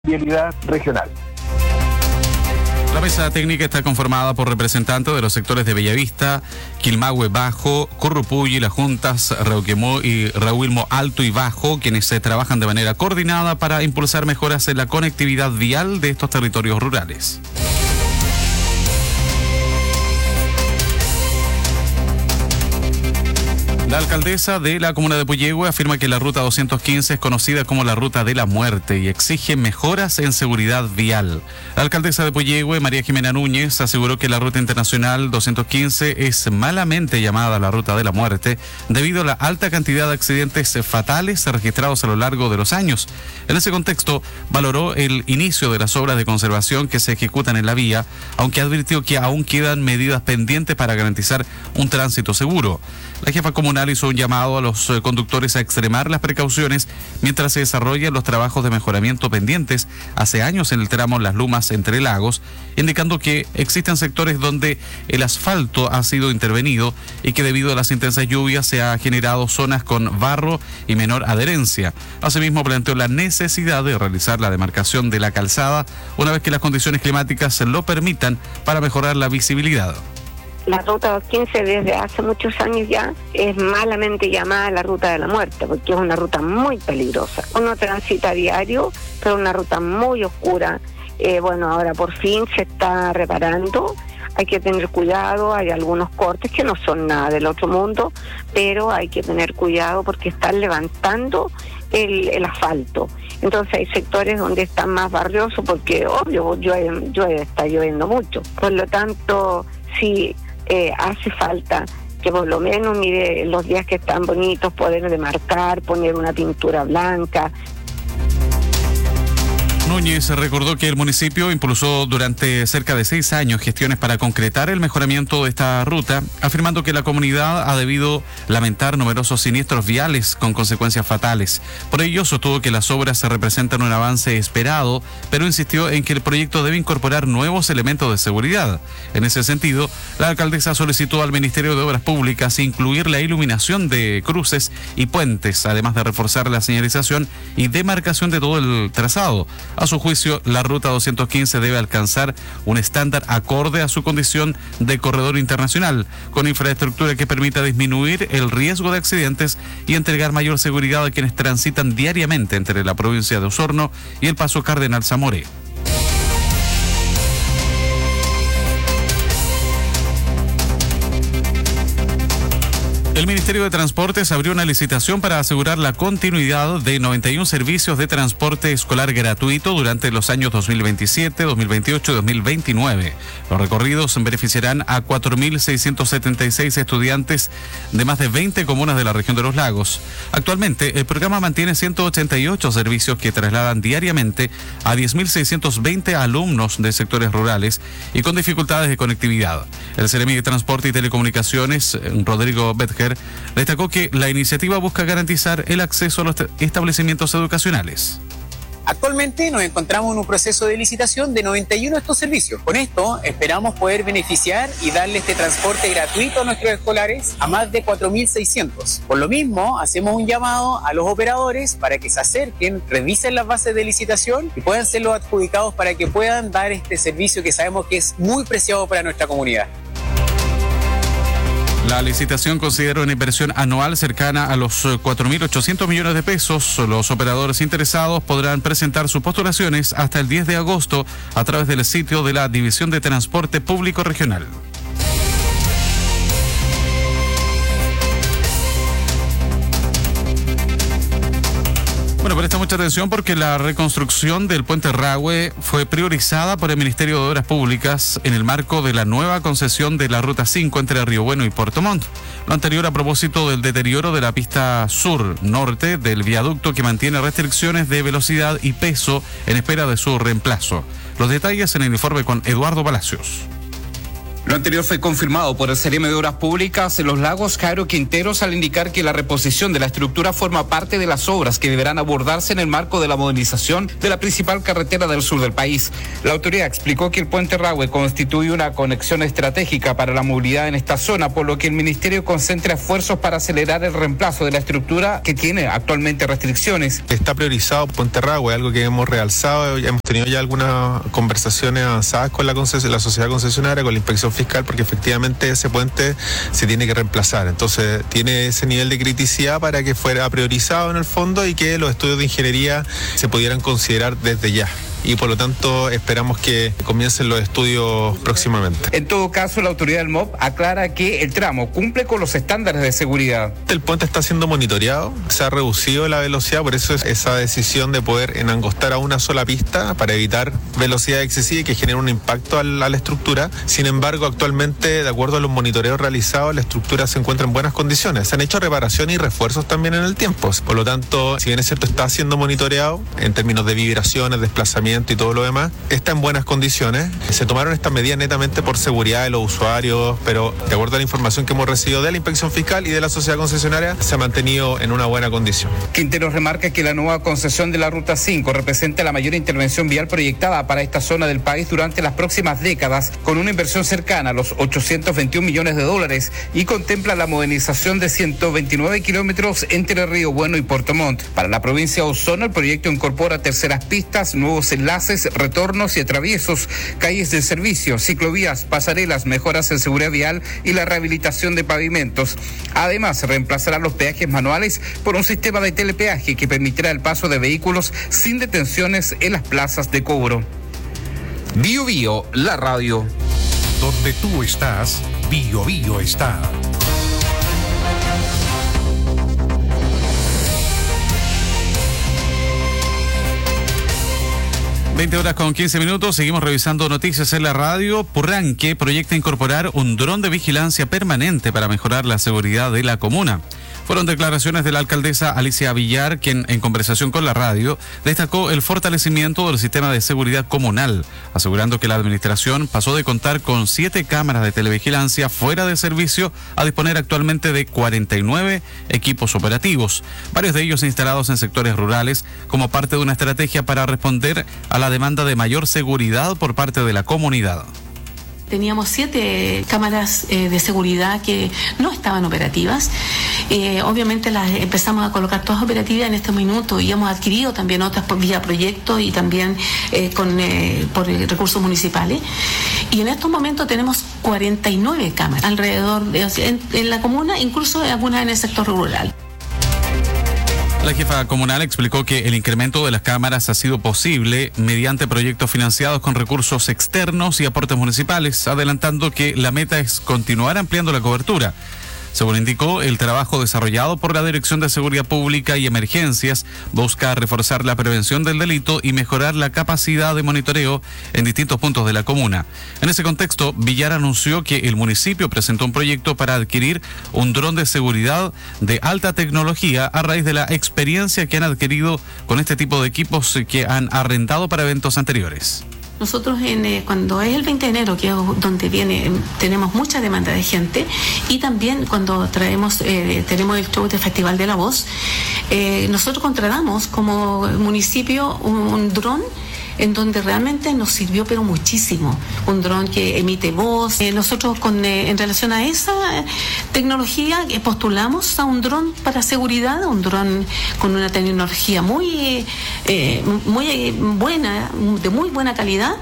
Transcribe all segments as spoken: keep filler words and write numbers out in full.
vialidad regional. La mesa técnica está conformada por representantes de los sectores de Bellavista, Quilmahue Bajo, Currupulli, Las Juntas, Reuquemó y Rahuilmo Alto y Bajo, quienes se trabajan de manera coordinada para impulsar mejoras en la conectividad vial de estos territorios rurales. La alcaldesa de la comuna de Puyehue afirma que la ruta doscientos quince es conocida como la ruta de la muerte y exige mejoras en seguridad vial. La alcaldesa de Puyehue, María Jimena Núñez, aseguró que la ruta internacional doscientos quince es malamente llamada la ruta de la muerte debido a la alta cantidad de accidentes fatales registrados a lo largo de los años. En ese contexto, valoró el inicio de las obras de conservación que se ejecutan en la vía, aunque advirtió que aún quedan medidas pendientes para garantizar un tránsito seguro. La jefa comunal hizo un llamado a los conductores a extremar las precauciones mientras se desarrollan los trabajos de mejoramiento pendientes hace años en el tramo Las Lumas entre Lagos, indicando que existen sectores donde el asfalto ha sido intervenido y que debido a las intensas lluvias se ha generado zonas con barro y menor adherencia. Asimismo, planteó la necesidad de realizar la demarcación de la calzada una vez que las condiciones climáticas lo permitan para mejorar la visibilidad. La ruta doscientos quince desde hace muchos años ya es malamente llamada la ruta de la muerte porque es una ruta muy peligrosa. Uno transita a diario, pero una ruta muy oscura. Eh, bueno, ahora por fin se está reparando. Hay que tener cuidado, hay algunos cortes que no son nada del otro mundo, pero hay que tener cuidado porque están levantando el, el asfalto. Entonces hay sectores donde están más barriosos porque, obvio, llueve, llueve, está lloviendo mucho. Por lo tanto, sí, eh, hace falta que por lo menos, mire, los días que están bonitos, poder demarcar, poner una pintura blanca. Núñez recordó que el municipio impulsó durante cerca de seis años gestiones para concretar el mejoramiento de esta ruta, afirmando que la comunidad ha debido lamentar numerosos siniestros viales con consecuencias fatales. Por ello, sostuvo que las obras se representan un avance esperado, pero insistió en que el proyecto debe incorporar nuevos elementos de seguridad. En ese sentido, la alcaldesa solicitó al Ministerio de Obras Públicas incluir la iluminación de cruces y puentes, además de reforzar la señalización y demarcación de todo el trazado. A su juicio, la ruta doscientos quince debe alcanzar un estándar acorde a su condición de corredor internacional, con infraestructura que permita disminuir el riesgo de accidentes y entregar mayor seguridad a quienes transitan diariamente entre la provincia de Osorno y el Paso Cardenal Zamoré. El Ministerio de Transportes abrió una licitación para asegurar la continuidad de noventa y uno servicios de transporte escolar gratuito durante los años dos mil veintisiete, dos mil veintiocho y dos mil veintinueve. Los recorridos beneficiarán a cuatro mil seiscientos setenta y seis estudiantes de más de veinte comunas de la región de los lagos. Actualmente, el programa mantiene ciento ochenta y ocho servicios que trasladan diariamente a diez mil seiscientos veinte alumnos de sectores rurales y con dificultades de conectividad. El Seremi de Transporte y Telecomunicaciones, Rodrigo Betger, destacó que la iniciativa busca garantizar el acceso a los establecimientos educacionales. Actualmente nos encontramos en un proceso de licitación de noventa y uno de estos servicios. Con esto esperamos poder beneficiar y darle este transporte gratuito a nuestros escolares a más de cuatro mil seiscientos. Por lo mismo, hacemos un llamado a los operadores para que se acerquen, revisen las bases de licitación y puedan ser los adjudicados para que puedan dar este servicio que sabemos que es muy preciado para nuestra comunidad. La licitación considera una inversión anual cercana a los cuatro mil ochocientos millones de pesos. Los operadores interesados podrán presentar sus postulaciones hasta el diez de agosto a través del sitio de la División de Transporte Público Regional. Bueno, presta mucha atención porque la reconstrucción del puente Rahue fue priorizada por el Ministerio de Obras Públicas en el marco de la nueva concesión de la Ruta cinco entre Río Bueno y Puerto Montt. Lo anterior a propósito del deterioro de la pista sur-norte del viaducto que mantiene restricciones de velocidad y peso en espera de su reemplazo. Los detalles en el informe con Eduardo Palacios. Lo anterior fue confirmado por el C E R M de Obras Públicas en Los Lagos, Jairo Quinteros, al indicar que la reposición de la estructura forma parte de las obras que deberán abordarse en el marco de la modernización de la principal carretera del sur del país. La autoridad explicó que el puente Rahue constituye una conexión estratégica para la movilidad en esta zona, por lo que el Ministerio concentra esfuerzos para acelerar el reemplazo de la estructura que tiene actualmente restricciones. Está priorizado Puente Rahue, algo que hemos realzado, hemos tenido ya algunas conversaciones avanzadas con la, la sociedad concesionaria, con la inspección fiscal, porque efectivamente ese puente se tiene que reemplazar. Entonces tiene ese nivel de criticidad para que fuera priorizado en el fondo y que los estudios de ingeniería se pudieran considerar desde ya. Y por lo tanto esperamos que comiencen los estudios próximamente. En todo caso, la autoridad del M O P aclara que el tramo cumple con los estándares de seguridad. El puente está siendo monitoreado, se ha reducido la velocidad, por eso es esa decisión de poder enangostar a una sola pista para evitar velocidad excesiva y que genere un impacto a la, a la estructura. Sin embargo, actualmente, de acuerdo a los monitoreos realizados, la estructura se encuentra en buenas condiciones. Se han hecho reparaciones y refuerzos también en el tiempo. Por lo tanto, si bien es cierto, está siendo monitoreado en términos de vibraciones, desplazamiento y todo lo demás, está en buenas condiciones. Se tomaron estas medidas netamente por seguridad de los usuarios, pero de acuerdo a la información que hemos recibido de la inspección fiscal y de la sociedad concesionaria, se ha mantenido en una buena condición. Quinteros remarca que la nueva concesión de la Ruta cinco representa la mayor intervención vial proyectada para esta zona del país durante las próximas décadas, con una inversión cercana a los ochocientos veintiún millones de dólares y contempla la modernización de ciento veintinueve kilómetros entre Río Bueno y Puerto Montt. Para la provincia de Osorno, el proyecto incorpora terceras pistas, nuevos enlaces, retornos y atraviesos, calles de servicio, ciclovías, pasarelas, mejoras en seguridad vial y la rehabilitación de pavimentos. Además, reemplazará los peajes manuales por un sistema de telepeaje que permitirá el paso de vehículos sin detenciones en las plazas de cobro. Bio Bio, la radio. Donde tú estás, Bio Bio está. veinte horas con quince minutos, seguimos revisando noticias en la radio. Purranque proyecta incorporar un dron de vigilancia permanente para mejorar la seguridad de la comuna. Fueron declaraciones de la alcaldesa Alicia Villar, quien en conversación con la radio destacó el fortalecimiento del sistema de seguridad comunal, asegurando que la administración pasó de contar con siete cámaras de televigilancia fuera de servicio a disponer actualmente de cuarenta y nueve equipos operativos, varios de ellos instalados en sectores rurales como parte de una estrategia para responder a la demanda de mayor seguridad por parte de la comunidad. Teníamos siete cámaras eh, de seguridad que no estaban operativas. Eh, obviamente las empezamos a colocar todas operativas en este minuto y hemos adquirido también otras por vía proyecto y también eh, con, eh, por recursos municipales. Y en estos momentos tenemos cuarenta y nueve cámaras alrededor de, en, en la comuna, incluso algunas en el sector rural. La jefa comunal explicó que el incremento de las cámaras ha sido posible mediante proyectos financiados con recursos externos y aportes municipales, adelantando que la meta es continuar ampliando la cobertura. Según indicó, el trabajo desarrollado por la Dirección de Seguridad Pública y Emergencias busca reforzar la prevención del delito y mejorar la capacidad de monitoreo en distintos puntos de la comuna. En ese contexto, Villar anunció que el municipio presentó un proyecto para adquirir un dron de seguridad de alta tecnología a raíz de la experiencia que han adquirido con este tipo de equipos que han arrendado para eventos anteriores. Nosotros en, eh, cuando es el veinte de enero, que es donde viene, tenemos mucha demanda de gente, y también cuando traemos, eh, tenemos el show del Festival de la Voz, eh, nosotros contratamos como municipio un, un dron en donde realmente nos sirvió pero muchísimo, un dron que emite voz. Eh, nosotros con eh, en relación a esa tecnología eh, postulamos a un dron para seguridad, un dron con una tecnología muy, eh, muy buena, de muy buena calidad.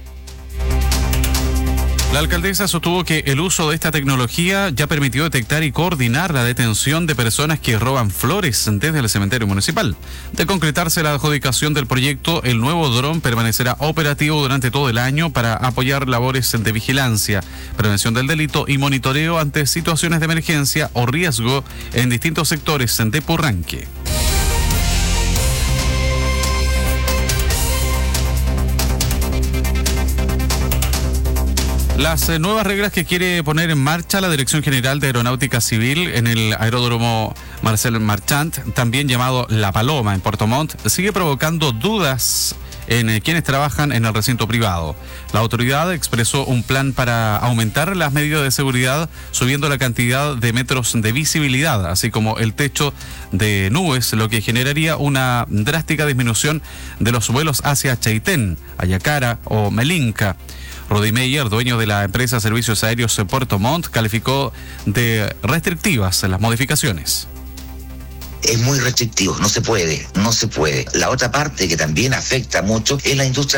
La alcaldesa sostuvo que el uso de esta tecnología ya permitió detectar y coordinar la detención de personas que roban flores desde el cementerio municipal. De concretarse la adjudicación del proyecto, el nuevo dron permanecerá operativo durante todo el año para apoyar labores de vigilancia, prevención del delito y monitoreo ante situaciones de emergencia o riesgo en distintos sectores de Purranque. Las eh, nuevas reglas que quiere poner en marcha la Dirección General de Aeronáutica Civil en el aeródromo Marcel Marchand, también llamado La Paloma en Puerto Montt, sigue provocando dudas en eh, quienes trabajan en el recinto privado. La autoridad expresó un plan para aumentar las medidas de seguridad, subiendo la cantidad de metros de visibilidad, así como el techo de nubes, lo que generaría una drástica disminución de los vuelos hacia Chaitén, Ayacara o Melinca. Rodi Meyer, dueño de la empresa Servicios Aéreos Puerto Montt, calificó de restrictivas las modificaciones. Es muy restrictivo, no se puede, no se puede. La otra parte que también afecta mucho es la industria